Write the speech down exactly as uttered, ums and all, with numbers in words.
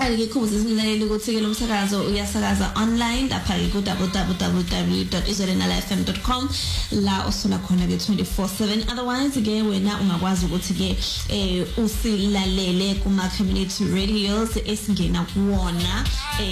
ke khumbuza isilaleli ukuthi ke lo msakazo uyasakaza online lapha ku w w w dot izolena f m dot com la usola khona ke twenty-four seven. Otherwise ke wena ungakwazi ukuthi ke eh usilalele kuma community radios esingena kuwona.